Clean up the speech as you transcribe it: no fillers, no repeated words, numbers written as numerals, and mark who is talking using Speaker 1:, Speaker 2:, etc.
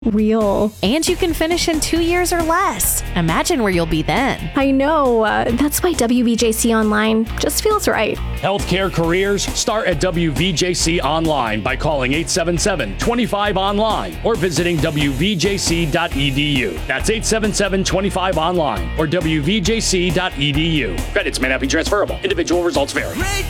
Speaker 1: Real.
Speaker 2: And you can finish in 2 years or less. Imagine where you'll be then.
Speaker 1: I know. That's why WVJC Online just feels right.
Speaker 3: Healthcare careers start at WVJC Online by calling 877-25-ONLINE or visiting WVJC.edu. That's 877-25-ONLINE or WVJC.edu. Credits may not be transferable. Individual results vary.